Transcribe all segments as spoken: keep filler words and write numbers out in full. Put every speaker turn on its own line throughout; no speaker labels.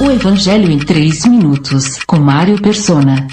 O Evangelho em três minutos, com Mário Persona.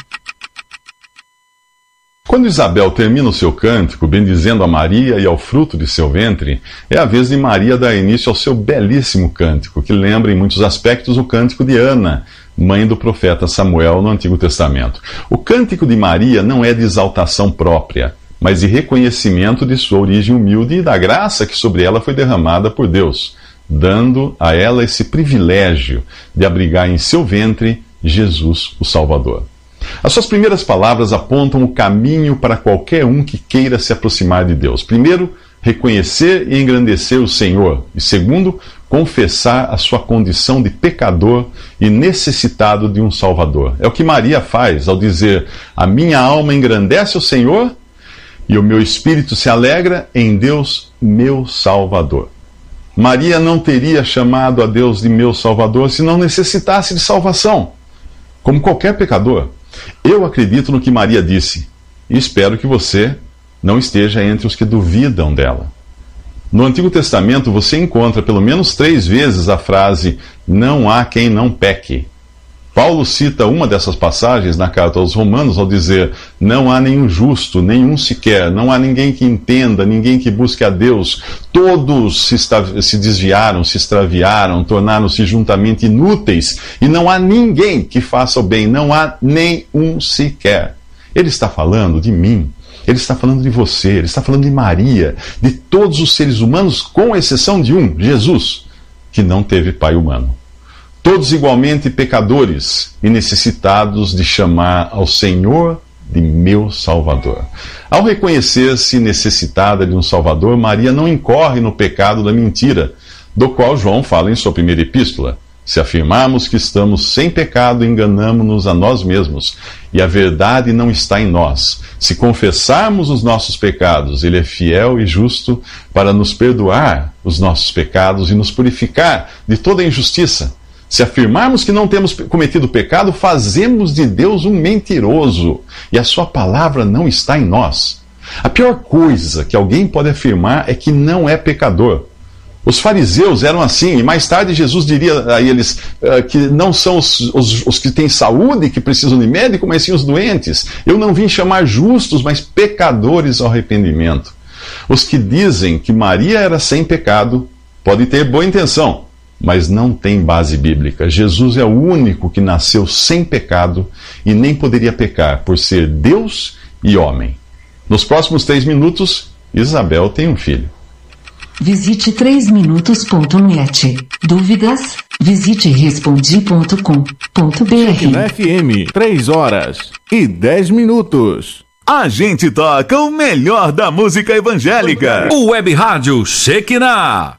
Quando Isabel termina o seu cântico, bendizendo a Maria e ao fruto de seu ventre, é a vez de Maria dar início ao seu belíssimo cântico, que lembra em muitos aspectos o cântico de Ana, mãe do profeta Samuel no Antigo Testamento. O cântico de Maria não é de exaltação própria, mas de reconhecimento de sua origem humilde e da graça que sobre ela foi derramada por Deus, dando a ela esse privilégio de abrigar em seu ventre Jesus, o Salvador. As suas primeiras palavras apontam o caminho para qualquer um que queira se aproximar de Deus. Primeiro, reconhecer e engrandecer o Senhor. E segundo, confessar a sua condição de pecador e necessitado de um Salvador. É o que Maria faz ao dizer: a minha alma engrandece o Senhor e o meu espírito se alegra em Deus, meu Salvador. Maria não teria chamado a Deus de meu Salvador se não necessitasse de salvação, como qualquer pecador. Eu acredito no que Maria disse e espero que você não esteja entre os que duvidam dela. No Antigo Testamento você encontra pelo menos três vezes a frase "não há quem não peque". Paulo cita uma dessas passagens na carta aos Romanos ao dizer: não há nenhum justo, nenhum sequer, não há ninguém que entenda, ninguém que busque a Deus. Todos se, esta- se desviaram, se extraviaram, tornaram-se juntamente inúteis, e não há ninguém que faça o bem, não há nenhum sequer. Ele está falando de mim, ele está falando de você, ele está falando de Maria, de todos os seres humanos, com exceção de um, Jesus, que não teve pai humano. Todos igualmente pecadores e necessitados de chamar ao Senhor de meu Salvador. Ao reconhecer-se necessitada de um Salvador, Maria não incorre no pecado da mentira, do qual João fala em sua primeira epístola. Se afirmarmos que estamos sem pecado, enganamo-nos a nós mesmos, e a verdade não está em nós. Se confessarmos os nossos pecados, Ele é fiel e justo para nos perdoar os nossos pecados e nos purificar de toda injustiça. Se afirmarmos que não temos cometido pecado, fazemos de Deus um mentiroso, e a sua palavra não está em nós. A pior coisa que alguém pode afirmar é que não é pecador. Os fariseus eram assim, e mais tarde Jesus diria a eles uh, que não são os, os, os que têm saúde que precisam de médico, mas sim os doentes. Eu não vim chamar justos, mas pecadores ao arrependimento. Os que dizem que Maria era sem pecado podem ter boa intenção, mas não tem base bíblica. Jesus é o único que nasceu sem pecado e nem poderia pecar por ser Deus e homem. Nos próximos três minutos, Isabel tem um filho.
Visite três minutos ponto net. Dúvidas? Visite respondi ponto com ponto br.
Na F M, três horas e dez minutos.
A gente toca o melhor da música evangélica. O Web Rádio Shekinah.